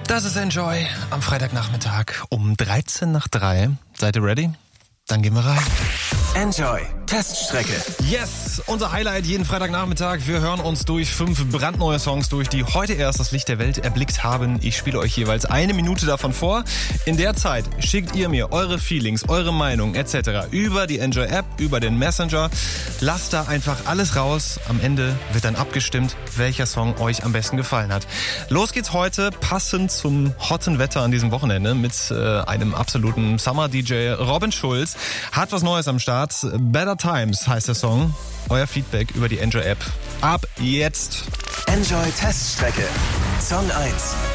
Das ist Enjoy am Freitagnachmittag um 13 nach 3. Seid ihr ready? Dann gehen wir rein. Enjoy Teststrecke. Yes, unser Highlight jeden Freitagnachmittag. Wir hören uns durch 5 brandneue Songs durch, die heute erst das Licht der Welt erblickt haben. Ich spiele euch jeweils 1 Minute davon vor. In der Zeit schickt ihr mir eure Feelings, eure Meinung etc. über die Enjoy-App, über den Messenger. Lasst da einfach alles raus. Am Ende wird dann abgestimmt, welcher Song euch am besten gefallen hat. Los geht's heute, passend zum hotten Wetter an diesem Wochenende, mit einem absoluten Summer-DJ. Robin Schulz hat was Neues am Start. Better Times heißt der Song. Euer Feedback über die Enjoy-App. Ab jetzt. Enjoy Teststrecke. Song 1.